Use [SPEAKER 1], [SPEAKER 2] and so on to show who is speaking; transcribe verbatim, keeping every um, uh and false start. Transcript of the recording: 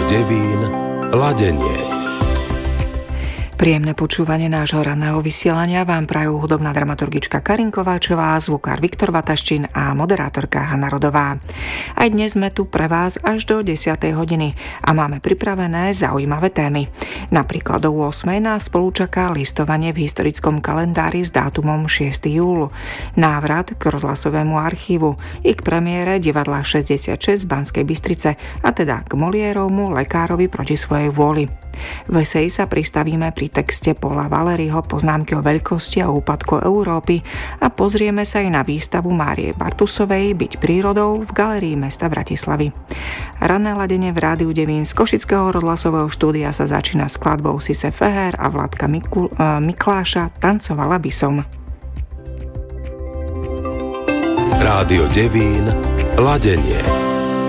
[SPEAKER 1] Devín, ladenie.
[SPEAKER 2] Príjemné počúvanie nášho ranného vysielania vám prajú hudobná dramaturgička Karin Kováčová, zvukár Viktor Vataštín a moderátorka Hanna Rodová. Aj dnes sme tu pre vás až do desiatej hodiny a máme pripravené zaujímavé témy. Napríklad do ôsmej nás spolu čaká listovanie v historickom kalendári s dátumom šiesteho júla, návrat k rozhlasovému archívu i k premiére divadla šesťdesiatšesť z Banskej Bystrice, a teda k Moliérovmu Lekárovi proti svojej vôli. V eseji sa pristavíme pri texte Paula Valéryho Poznámky o veľkosti a úpadku Európy a pozrieme sa aj na výstavu Márie Bartusovej Byť prírodou v galérii mesta Bratislavy. Ranné ladenie v Rádiu Devín z Košického rozhlasového štúdia sa začína skladbou Sise Feher a Vladka Mikul- Mikláša Tancovala by som.
[SPEAKER 1] Rádio Devín, ladenie.